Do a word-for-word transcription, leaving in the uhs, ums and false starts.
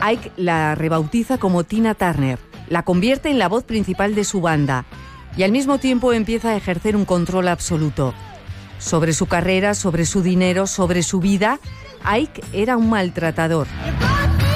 Ike la rebautiza como Tina Turner, la convierte en la voz principal de su banda y al mismo tiempo empieza a ejercer un control absoluto. Sobre su carrera, sobre su dinero, sobre su vida, Ike era un maltratador.